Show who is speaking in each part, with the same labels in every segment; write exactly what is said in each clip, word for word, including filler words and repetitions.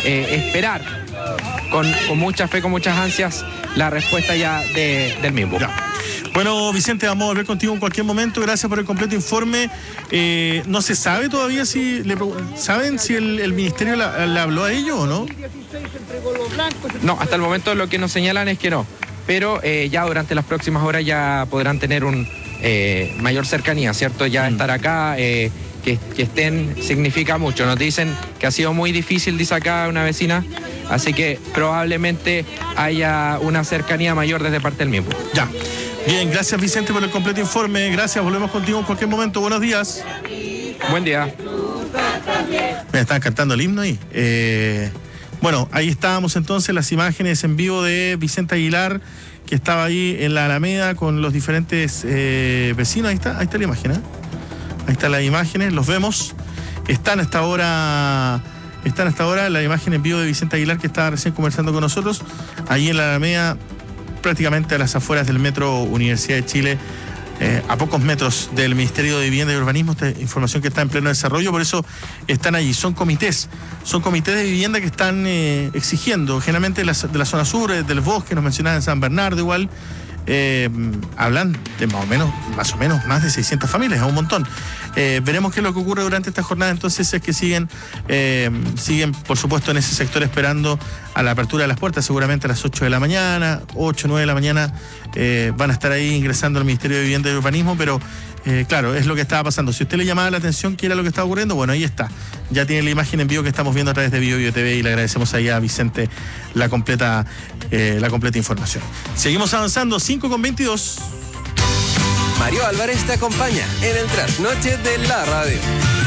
Speaker 1: eh, esperar con, con mucha fe, con muchas ansias, la respuesta ya de, del mismo.
Speaker 2: Ya. Bueno, Vicente, vamos a volver contigo en cualquier momento. Gracias por el completo informe. Eh, no se sabe todavía si le, saben si el, el ministerio le, le habló a ellos o no.
Speaker 1: No, hasta el momento lo que nos señalan es que no, pero eh, ya durante las próximas horas ya podrán tener un eh, mayor cercanía, ¿cierto? Ya mm. estar acá, eh, que, que estén, significa mucho. Nos dicen que ha sido muy difícil, dice acá una vecina, así que probablemente haya una cercanía mayor desde parte del mismo.
Speaker 2: Ya. Bien, gracias Vicente por el completo informe. Gracias, volvemos contigo en cualquier momento. Buenos días.
Speaker 1: Buen día.
Speaker 2: Me están cantando el himno ahí. Eh, bueno, ahí estábamos entonces, las imágenes en vivo de Vicente Aguilar, que estaba ahí en la Alameda con los diferentes eh, vecinos. Ahí está, ahí está la imagen, ¿eh? Ahí están las imágenes, los vemos. Están hasta ahora, están hasta ahora la imagen en vivo de Vicente Aguilar, que estaba recién conversando con nosotros, ahí en la Alameda, prácticamente a las afueras del Metro Universidad de Chile, eh, a pocos metros del Ministerio de Vivienda y Urbanismo. Esta información que está en pleno desarrollo, por eso están allí. Son comités, son comités de vivienda que están eh, exigiendo, generalmente de la, de la zona sur, del bosque, nos mencionaban en San Bernardo igual, eh, hablan de más o menos, más o menos más de seiscientas familias, es un montón. Eh, veremos qué es lo que ocurre durante esta jornada. Entonces es que siguen, eh, siguen por supuesto en ese sector esperando a la apertura de las puertas, seguramente a las ocho de la mañana, ocho, nueve de la mañana, eh, van a estar ahí ingresando al Ministerio de Vivienda y Urbanismo, pero eh, claro, es lo que estaba pasando. Si usted le llamaba la atención qué era lo que estaba ocurriendo, bueno, ahí está. Ya tiene la imagen en vivo que estamos viendo a través de Bio Bio T V y le agradecemos ahí a Vicente la completa, eh, la completa información. Seguimos avanzando, cinco con veintidós.
Speaker 3: Mario Álvarez te acompaña en el Trasnoche de la Radio.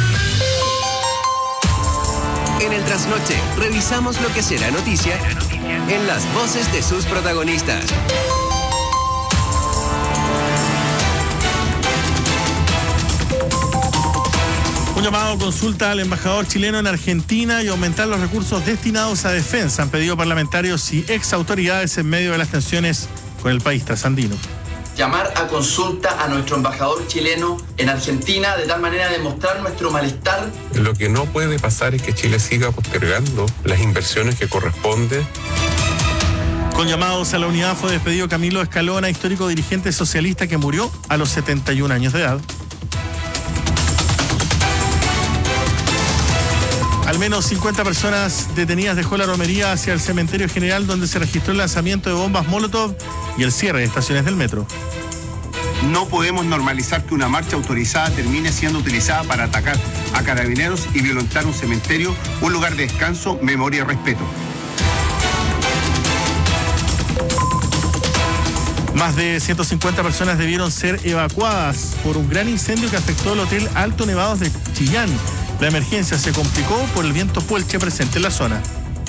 Speaker 3: En el Trasnoche revisamos lo que será noticia en las voces de sus protagonistas.
Speaker 2: Un llamado consulta al embajador chileno en Argentina y aumentar los recursos destinados a defensa. Han pedido parlamentarios y ex autoridades en medio de las tensiones con el país trasandino.
Speaker 4: Llamar a consulta a nuestro embajador chileno en Argentina, de tal manera de mostrar nuestro malestar.
Speaker 5: Lo que no puede pasar es que Chile siga postergando las inversiones que corresponden.
Speaker 2: Con llamados a la unidad fue despedido Camilo Escalona, histórico dirigente socialista que murió a los setenta y un años de edad. Al menos cincuenta personas detenidas dejó la romería hacia el cementerio general, donde se registró el lanzamiento de bombas Molotov y el cierre de estaciones del metro.
Speaker 6: No podemos normalizar que una marcha autorizada termine siendo utilizada para atacar a carabineros y violentar un cementerio, un lugar de descanso, memoria y respeto.
Speaker 2: Más de ciento cincuenta personas debieron ser evacuadas por un gran incendio que afectó el Hotel Alto Nevados de Chillán. La emergencia se complicó por el viento puelche presente en la zona.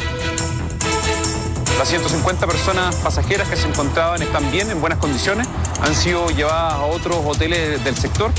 Speaker 7: Las ciento cincuenta personas pasajeras que se encontraban están bien, en buenas condiciones. Han sido llevadas a otros hoteles del sector.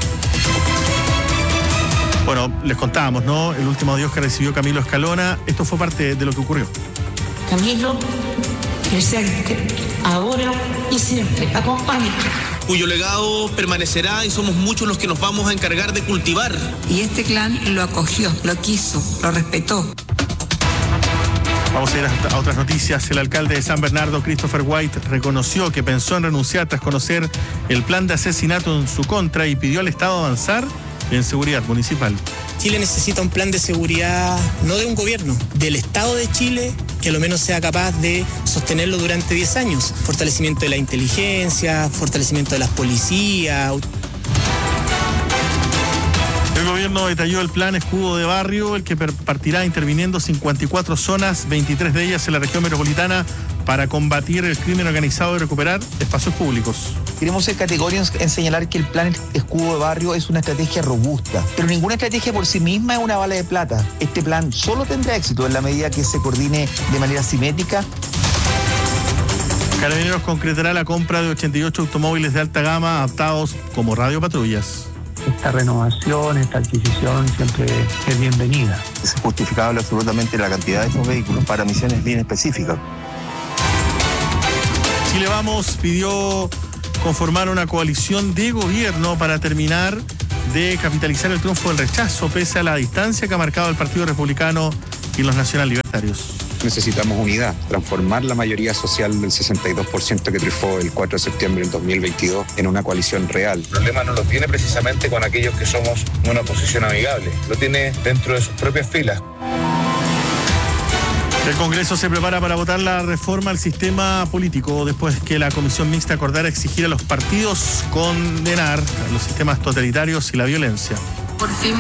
Speaker 2: Bueno, les contábamos, ¿no? El último adiós que recibió Camilo Escalona. Esto fue parte de lo que ocurrió.
Speaker 8: Camilo, presente, ahora y siempre, acompaña.
Speaker 9: Cuyo legado permanecerá y somos muchos los que nos vamos a encargar de cultivar.
Speaker 8: Y este clan lo acogió, lo quiso, lo respetó.
Speaker 2: Vamos a ir a otras noticias. El alcalde de San Bernardo, Christopher White, reconoció que pensó en renunciar tras conocer el plan de asesinato en su contra y pidió al Estado avanzar en seguridad municipal.
Speaker 10: Chile necesita un plan de seguridad, no de un gobierno, del Estado de Chile, que a lo menos sea capaz de sostenerlo durante diez años. Fortalecimiento de la inteligencia, fortalecimiento de las policías.
Speaker 2: El gobierno detalló el plan Escudo de Barrio, el que partirá interviniendo cincuenta y cuatro zonas, veintitrés de ellas en la región metropolitana, para combatir el crimen organizado y recuperar espacios públicos.
Speaker 11: Queremos ser categóricos en señalar que el plan Escudo de Barrio es una estrategia robusta, pero ninguna estrategia por sí misma es una bala de plata. Este plan solo tendrá éxito en la medida que se coordine de manera simétrica.
Speaker 2: Carabineros concretará la compra de ochenta y ocho automóviles de alta gama adaptados como radiopatrullas.
Speaker 12: Esta renovación, esta adquisición siempre es bienvenida.
Speaker 13: Es justificable absolutamente la cantidad de estos vehículos para misiones bien específicas.
Speaker 2: Chile Vamos pidió conformar una coalición de gobierno para terminar de capitalizar el triunfo del rechazo, pese a la distancia que ha marcado el Partido Republicano y los nacional libertarios.
Speaker 14: Necesitamos unidad, transformar la mayoría social del sesenta y dos por ciento que triunfó el cuatro de septiembre del dos mil veintidós en una coalición real.
Speaker 15: El problema no lo tiene precisamente con aquellos que somos una oposición amigable, lo tiene dentro de sus propias filas.
Speaker 2: El Congreso se prepara para votar la reforma al sistema político después que la Comisión Mixta acordara exigir a los partidos condenar los sistemas totalitarios y la violencia.
Speaker 8: Por fin